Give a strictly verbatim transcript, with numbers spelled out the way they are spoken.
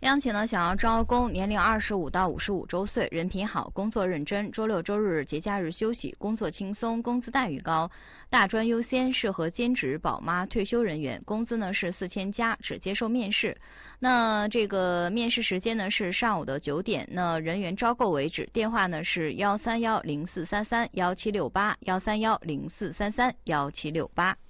央企呢想要招工，年龄二十五到五十五周岁，人品好，工作认真，周六周日节假日休息，工作轻松，工资待遇高，大专优先，适合兼职、宝妈、退休人员，工资呢是四千加，只接受面试。那这个面试时间呢是上午的九点，那人员招够为止。电话呢是幺三幺零四三三幺七六八幺三幺零四三三幺七六八。